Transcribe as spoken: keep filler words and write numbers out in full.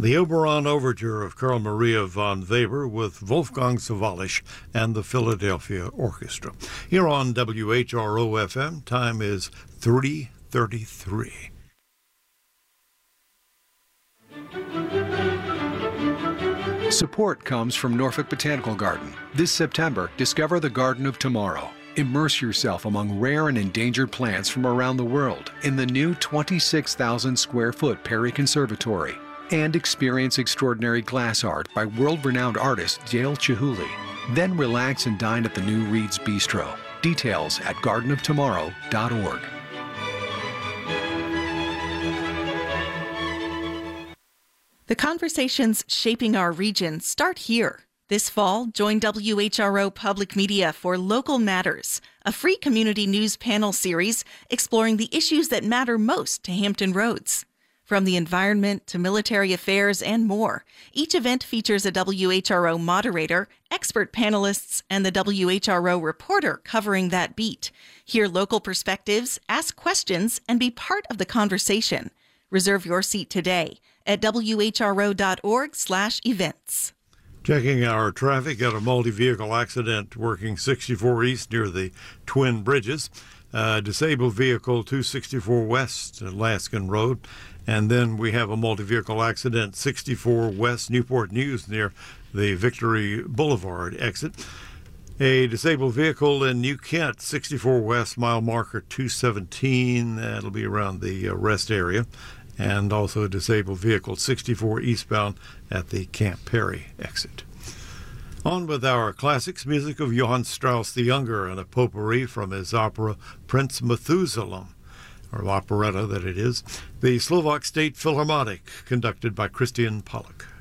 The Oberon Overture of Carl Maria von Weber with Wolfgang Sawallisch and the Philadelphia Orchestra. Here on W H R O F M, time is three thirty-three. Support comes from Norfolk Botanical Garden. This September, discover the Garden of Tomorrow. Immerse yourself among rare and endangered plants from around the world in the new twenty-six thousand square foot Perry Conservatory. And experience extraordinary glass art by world-renowned artist Dale Chihuly. Then relax and dine at the new Reed's Bistro. Details at garden of tomorrow dot org. The conversations shaping our region start here. This fall, join W H R O Public Media for Local Matters, a free community news panel series exploring the issues that matter most to Hampton Roads. From the environment to military affairs and more, each event features a W H R O moderator, expert panelists, and the W H R O reporter covering that beat. Hear local perspectives, ask questions, and be part of the conversation. Reserve your seat today at W H R O dot org slash events. Checking our traffic at a multi-vehicle accident working sixty-four East near the Twin Bridges. Uh, disabled vehicle two sixty-four West Laskin Road. And then we have a multi-vehicle accident sixty-four West Newport News near the Victory Boulevard exit. A disabled vehicle in New Kent, sixty-four West, mile marker two seventeen. That'll be around the uh, rest area. And also a disabled vehicle, sixty-four eastbound at the Camp Perry exit. On with our classics, music of Johann Strauss the Younger and a potpourri from his opera Prince Methuselah, or operetta that it is, the Slovak State Philharmonic, conducted by Christian Pollock.